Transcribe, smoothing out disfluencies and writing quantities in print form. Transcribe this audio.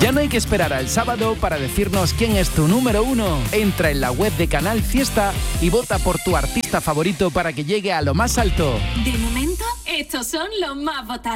Ya no hay que esperar al sábado para decirnos quién es tu número 1. Entra en la web de Canal Fiesta y vota por tu artista favorito para que llegue a lo más alto. De momento, estos son los más votados.